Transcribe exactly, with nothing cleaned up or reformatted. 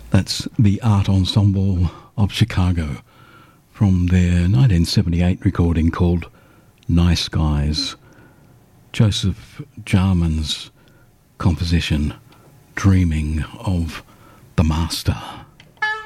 That's the Art Ensemble of Chicago from their nineteen seventy-eight recording called Nice Guys. Joseph Jarman's composition, Dreaming of the Master.